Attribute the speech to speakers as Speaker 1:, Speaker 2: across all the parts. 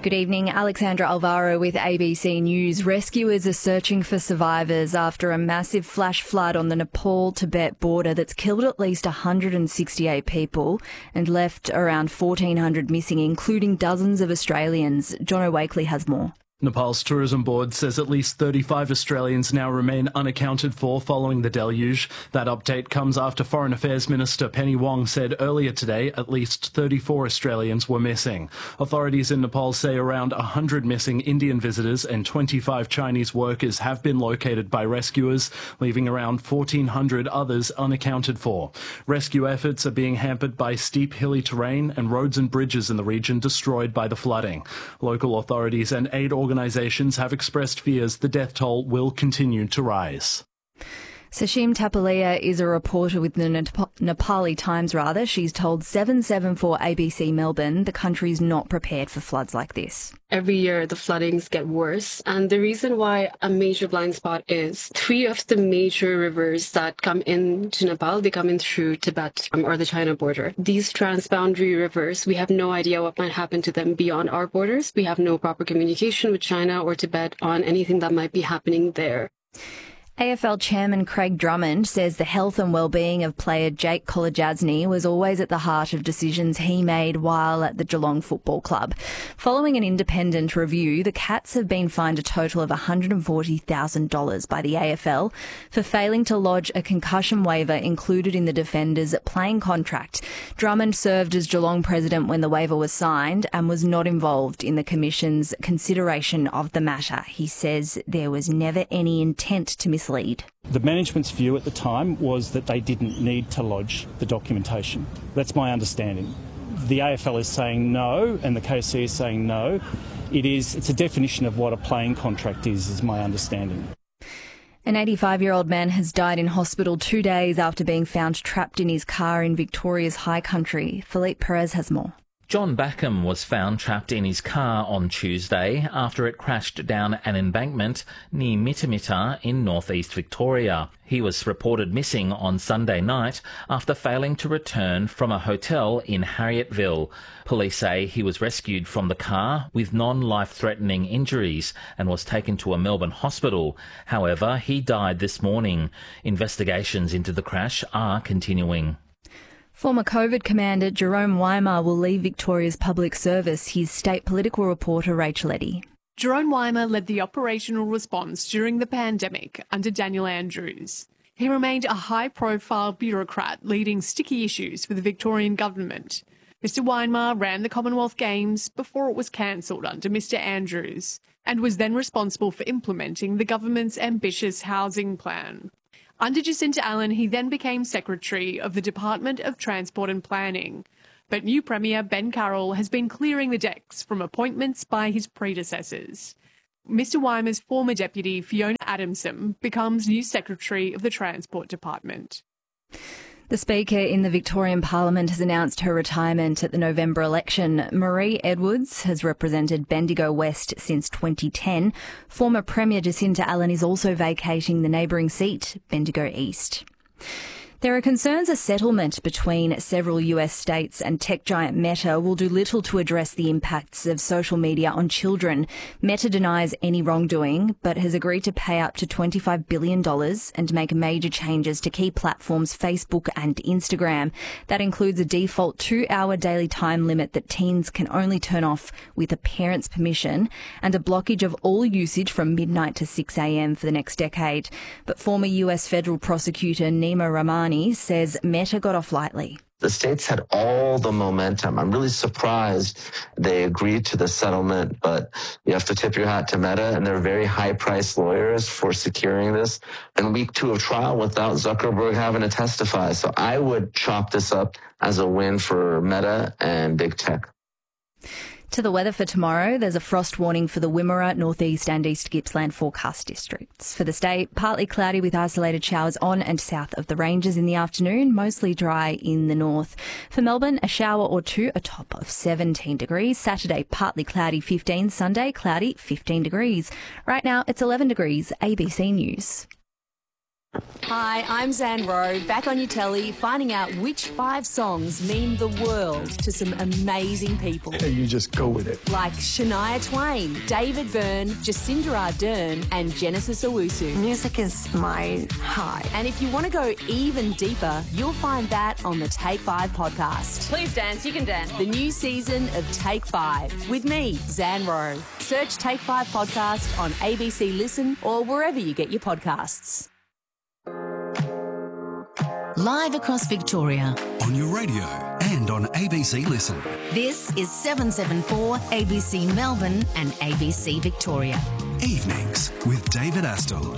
Speaker 1: Good evening. Alexandra Alvaro with ABC News. Rescuers are searching for survivors after a massive flash flood on the Nepal-Tibet border that's killed at least 168 people and left around 1,400 missing, including dozens of Australians. Jono Wakely has more.
Speaker 2: Nepal's tourism board says at least 35 Australians now remain unaccounted for following the deluge. That update comes after Foreign Affairs Minister Penny Wong said earlier today at least 34 Australians were missing. Authorities in Nepal say around 100 missing Indian visitors and 25 Chinese workers have been located by rescuers, leaving around 1,400 others unaccounted for. Rescue efforts are being hampered by steep hilly terrain and roads and bridges in the region destroyed by the flooding. Local authorities and aid organisations have expressed fears the death toll will continue to rise.
Speaker 1: Sashim Tapalia is a reporter with the Nepali Times. She's told 774 ABC Melbourne the country's not prepared for floods like this.
Speaker 3: Every year the floodings get worse, and the reason why a major blind spot is 3 of the major rivers that come into Nepal, they come in through Tibet or the China border. These transboundary rivers, we have no idea what might happen to them beyond our borders. We have no proper communication with China or Tibet on anything that might be happening there.
Speaker 1: AFL Chairman Craig Drummond says the health and well-being of player Jake Kolodjasny was always at the heart of decisions he made while at the Geelong Football Club. Following an independent review, the Cats have been fined a total of $140,000 by the AFL for failing to lodge a concussion waiver included in the defender's playing contract. Drummond served as Geelong president when the waiver was signed and was not involved in the Commission's consideration of the matter. He says there was never any intent to mislead.
Speaker 4: The management's view at the time was that they didn't need to lodge the documentation. That's my understanding. The AFL is saying no, and the KC is saying no. It's a definition of what a playing contract is my understanding.
Speaker 1: An 85-year-old man has died in hospital 2 days after being found trapped in his car in Victoria's High Country. Philippe Perez has more.
Speaker 5: John Backham was found trapped in his car on Tuesday after it crashed down an embankment near Mitamita in northeast Victoria. He was reported missing on Sunday night after failing to return from a hotel in Harrietville. Police say he was rescued from the car with non-life-threatening injuries and was taken to a Melbourne hospital. However, he died this morning. Investigations into the crash are continuing.
Speaker 1: Former COVID commander Jerome Weimer will leave Victoria's public service. His state political reporter Rachel Eddy.
Speaker 6: Jerome Weimer led the operational response during the pandemic under Daniel Andrews. He remained a high-profile bureaucrat leading sticky issues for the Victorian government. Mr Weimer ran the Commonwealth Games before it was cancelled under Mr Andrews and was then responsible for implementing the government's ambitious housing plan. Under Jacinta Allen, he then became Secretary of the Department of Transport and Planning. But new Premier Ben Carroll has been clearing the decks from appointments by his predecessors. Mr Weimer's former deputy, Fiona Adamson, becomes new Secretary of the Transport Department.
Speaker 1: The Speaker in the Victorian Parliament has announced her retirement at the November election. Marie Edwards has represented Bendigo West since 2010. Former Premier Jacinta Allen is also vacating the neighbouring seat, Bendigo East. There are concerns a settlement between several US states and tech giant Meta will do little to address the impacts of social media on children. Meta denies any wrongdoing, but has agreed to pay up to $25 billion and make major changes to key platforms Facebook and Instagram. That includes a default 2-hour daily time limit that teens can only turn off with a parent's permission and a blockage of all usage from midnight to 6 a.m. for the next decade. But former US federal prosecutor Nima Rahmani says Meta got off lightly.
Speaker 7: The states had all the momentum. I'm really surprised they agreed to the settlement, but you have to tip your hat to Meta, and they're very high-priced lawyers for securing this. In week 2 of trial without Zuckerberg having to testify. So I would chalk this up as a win for Meta and big tech.
Speaker 1: To the weather for tomorrow, there's a frost warning for the Wimmera, northeast and east Gippsland forecast districts. For the state, partly cloudy with isolated showers on and south of the ranges in the afternoon, mostly dry in the north. For Melbourne, a shower or two, a top of 17 degrees. Saturday, partly cloudy 15. Sunday, cloudy 15 degrees. Right now, it's 11 degrees. ABC News.
Speaker 8: Hi, I'm Zan Rowe, back on your telly, finding out which 5 songs mean the world to some amazing people.
Speaker 9: You just go with it.
Speaker 8: Like Shania Twain, David Byrne, Jacinda Ardern and Genesis Owusu.
Speaker 10: Music is my high.
Speaker 8: And if you want to go even deeper, you'll find that on the Take 5 podcast.
Speaker 11: Please dance, you can dance.
Speaker 8: The new season of Take 5 with me, Zan Rowe. Search Take 5 podcast on ABC Listen or wherever you get your podcasts.
Speaker 12: Live across Victoria.
Speaker 13: On your radio and on ABC Listen.
Speaker 12: This is 774 ABC Melbourne and ABC Victoria.
Speaker 13: Evenings with David Astle.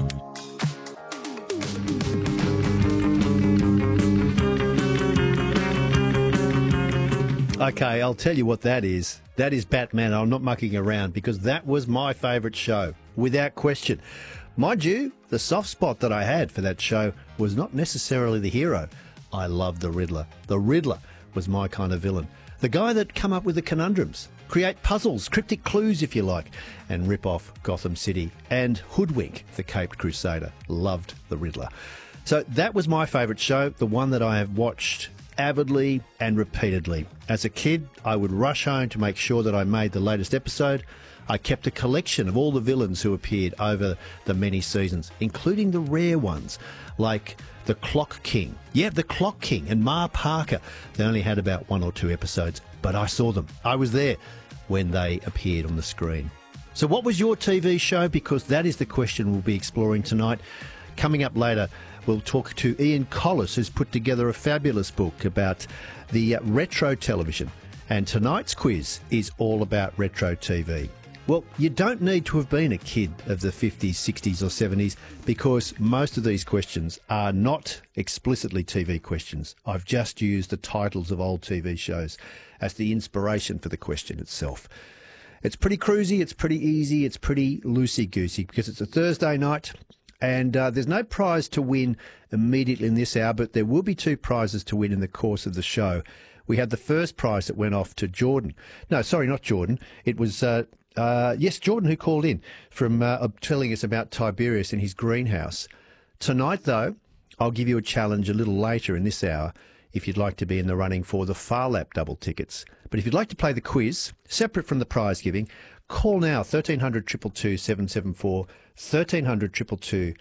Speaker 14: Okay, I'll tell you what that is. That is Batman. I'm not mucking around because that was my favourite show, without question. Mind you, the soft spot that I had for that show was not necessarily the hero. I loved the Riddler. The Riddler was my kind of villain. The guy that come up with the conundrums, create puzzles, cryptic clues if you like, and rip off Gotham City and hoodwink the Caped Crusader. Loved the Riddler. So that was my favourite show, the one that I have watched avidly and repeatedly. As a kid, I would rush home to make sure that I made the latest episode. I kept a collection of all the villains who appeared over the many seasons, including the rare ones, like the Clock King. Yeah, the Clock King and Ma Parker. They only had about 1 or 2 episodes, but I saw them. I was there when they appeared on the screen. So what was your TV show? Because that is the question we'll be exploring tonight. Coming up later, we'll talk to Ian Collis, who's put together a fabulous book about the retro television. And tonight's quiz is all about retro TV. Well, you don't need to have been a kid of the 50s, 60s or 70s because most of these questions are not explicitly TV questions. I've just used the titles of old TV shows as the inspiration for the question itself. It's pretty cruisy, it's pretty easy, it's pretty loosey-goosey because it's a Thursday night and there's no prize to win immediately in this hour, but there will be 2 prizes to win in the course of the show. We had the first prize that went off to Jordan. No, sorry, not Jordan. It was... Jordan, who called in from telling us about Tiberius and his greenhouse. Tonight, though, I'll give you a challenge a little later in this hour if you'd like to be in the running for the Far Lap double tickets. But if you'd like to play the quiz, separate from the prize giving, call now 1300 222 774, 1300 222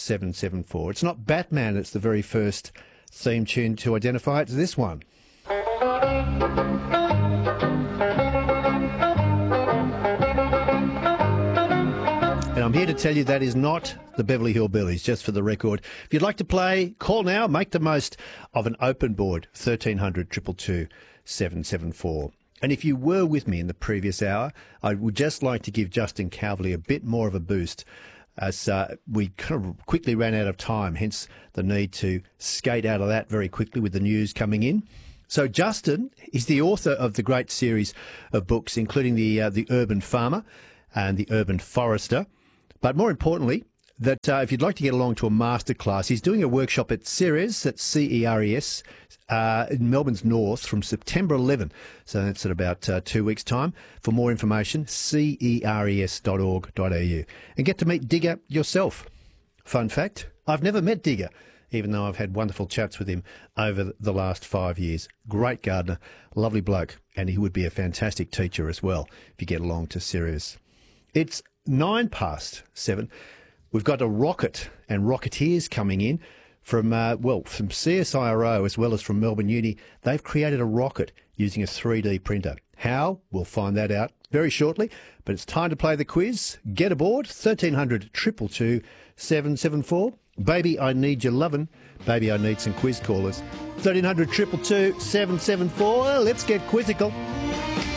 Speaker 14: 774. It's not Batman, it's the very first theme tune to identify. It's this one. And I'm here to tell you that is not the Beverly Hillbillies, just for the record. If you'd like to play, call now. Make the most of an open board, 1300 222 774. And if you were with me in the previous hour, I would just like to give Justin Calverley a bit more of a boost as we kind of quickly ran out of time, hence the need to skate out of that very quickly with the news coming in. So Justin is the author of the great series of books, including the Urban Farmer and the Urban Forester. But more importantly, that if you'd like to get along to a masterclass, he's doing a workshop at Ceres, that's CERES, in Melbourne's north from September 11. So that's in about 2 weeks' time. For more information, ceres.org.au. And get to meet Digger yourself. Fun fact, I've never met Digger, even though I've had wonderful chats with him over the last 5 years. Great gardener, lovely bloke, and he would be a fantastic teacher as well if you get along to Ceres. It's 7:09. We've got a rocket and rocketeers coming in from CSIRO as well as from Melbourne Uni. They've created a rocket using a 3D printer. How? We'll find that out very shortly. But it's time to play the quiz. Get aboard, 1300 222 774. Baby, I need your lovin'. Baby, I need some quiz callers. 1300 222 774. Let's get quizzical.